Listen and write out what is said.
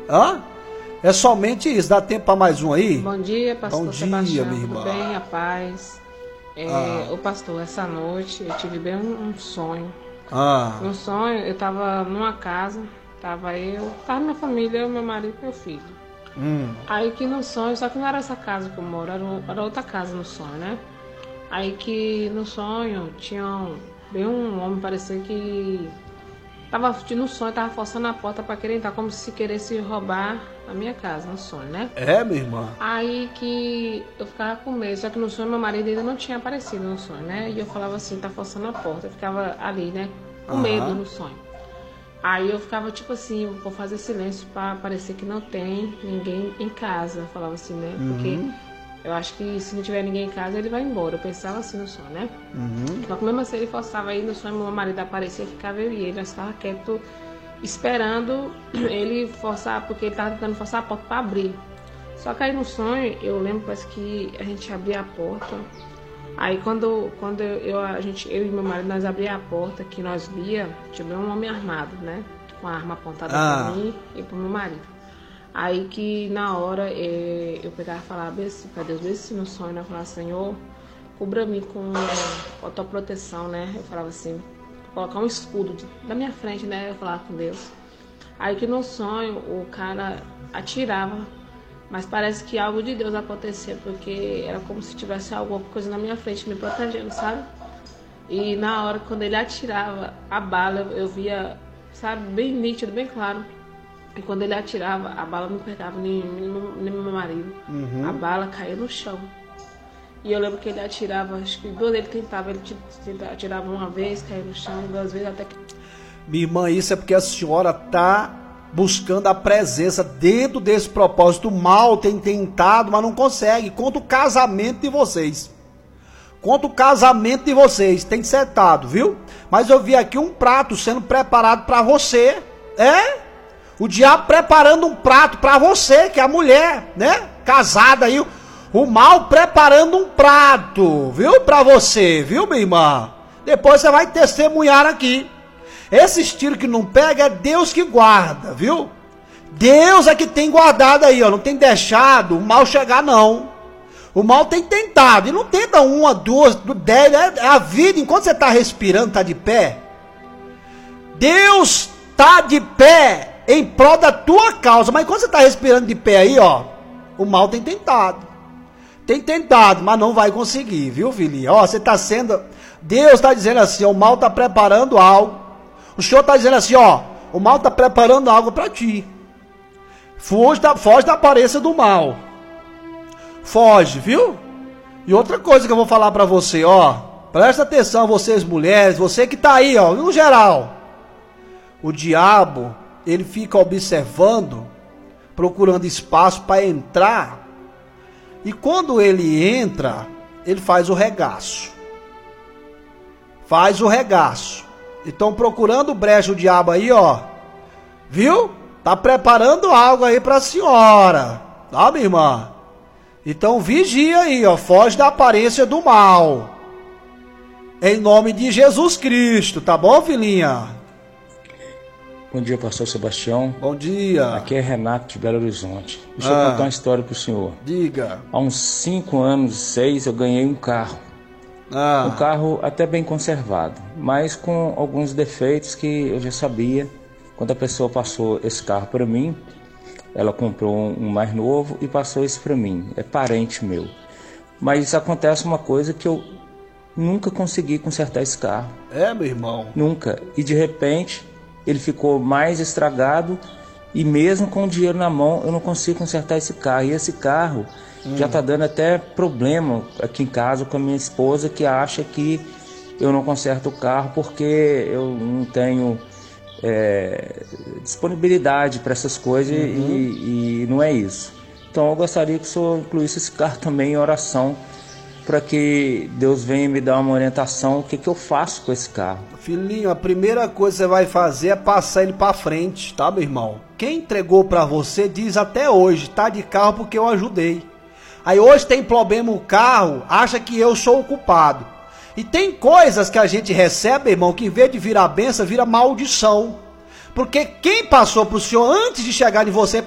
Hã? É somente isso. Dá tempo para mais um aí? Bom dia, pastor. Bom dia, Sebastião. minha irmã. Tudo bem, a paz. Ô pastor, essa noite eu tive bem um sonho. No sonho, eu tava numa casa, tava minha família, meu marido e meu filho. Aí que no sonho, só que não era essa casa que eu moro, era outra casa no sonho, né? Aí que no sonho tinha bem um homem, parecia que no sonho, tava forçando a porta pra querer entrar, como se queresse roubar a minha casa, no sonho, né? É, minha irmã? Aí que eu ficava com medo, só que no sonho meu marido ainda não tinha aparecido no sonho, né? E eu falava assim, tá forçando a porta, eu ficava ali, né? Com medo no sonho. Aí eu ficava tipo assim, vou fazer silêncio pra parecer que não tem ninguém em casa, eu falava assim, né? Porque eu acho que se não tiver ninguém em casa, ele vai embora. Eu pensava assim no sonho, né? Só que mesmo assim ele forçava aí no sonho, meu marido aparecia, ficava eu e ele, nós estava quieto, esperando ele forçar, porque ele estava tentando forçar a porta para abrir. Só que aí no sonho, eu lembro, parece que a gente abria a porta. Aí quando eu e meu marido, nós abria a porta, que nós via, tinha um homem armado, né? Com a arma apontada para mim e para meu marido. Aí que na hora eu pegava e falava assim, para Deus, ver se no sonho, né? Eu falava, Senhor, cubra-me com a tua proteção, né? Eu falava assim, colocar um escudo da minha frente, né? Eu falava com Deus. Aí que no sonho o cara atirava, mas parece que algo de Deus acontecia, porque era como se tivesse alguma coisa na minha frente me protegendo, sabe? E na hora, quando ele atirava a bala, eu via, sabe, bem nítido, bem claro. E quando ele atirava, a bala não pegava nem meu marido. A bala caía no chão. E eu lembro que ele atirava, acho que duas ele tentava, atirava uma vez, caía no chão, duas vezes, até que... Minha irmã, isso é porque a senhora tá buscando a presença dentro desse propósito. O mal tem tentado, mas não consegue. Contra o casamento de vocês. Contra o casamento de vocês. Tem setado, viu? Mas eu vi aqui um prato sendo preparado para você. O diabo preparando um prato para você, que é a mulher, né? Casada aí. O mal preparando um prato, viu? Para você, viu, minha irmã? Depois você vai testemunhar aqui. Esses tiros que não pega é Deus que guarda, viu? Deus é que tem guardado aí, ó. Não tem deixado o mal chegar, não. O mal tem tentado. E não tenta uma, duas, 10. É a vida. Enquanto você está respirando, está de pé. Deus está de pé em prol da tua causa. Mas enquanto você está respirando de pé aí, ó, o mal tem tentado. Tem tentado, mas não vai conseguir, viu, filhinha? Ó, você está sendo... Deus está dizendo assim, ó, o mal está preparando algo. O Senhor está dizendo assim, ó, o mal está preparando algo para ti. Foge da aparência do mal. Foge, viu? E outra coisa que eu vou falar para você, ó, presta atenção, vocês mulheres, você que está aí, ó, no geral. O diabo, ele fica observando, procurando espaço para entrar. E quando ele entra, ele faz o regaço. Faz o regaço. Então procurando brecha o diabo aí, ó. Viu? Tá preparando algo aí pra senhora. Tá, minha irmã? Então vigia aí, ó. Foge da aparência do mal. Em nome de Jesus Cristo. Tá bom, filhinha? Bom dia, pastor Sebastião. Bom dia. Aqui é Renato de Belo Horizonte. Deixa eu contar uma história pro senhor. Diga. Há uns 5 anos, 6, eu ganhei um carro. Um carro até bem conservado, mas com alguns defeitos que eu já sabia. Quando a pessoa passou esse carro para mim, ela comprou um mais novo e passou isso para mim. É parente meu. Mas acontece uma coisa que eu nunca consegui consertar esse carro. É, meu irmão? Nunca. E de repente ele ficou mais estragado e mesmo com o dinheiro na mão eu não consigo consertar esse carro. E esse carro já está dando até problema aqui em casa com a minha esposa, que acha que eu não conserto o carro porque eu não tenho disponibilidade para essas coisas e não é isso. Então eu gostaria que o senhor incluísse esse carro também em oração para que Deus venha me dar uma orientação, o que eu faço com esse carro. Filhinho, a primeira coisa que você vai fazer é passar ele para frente, tá, meu irmão? Quem entregou para você diz até hoje, tá de carro porque eu ajudei. Aí hoje tem problema o carro, acha que eu sou o culpado. E tem coisas que a gente recebe, irmão, que em vez de virar bênção, vira maldição. Porque quem passou pro senhor antes de chegar em você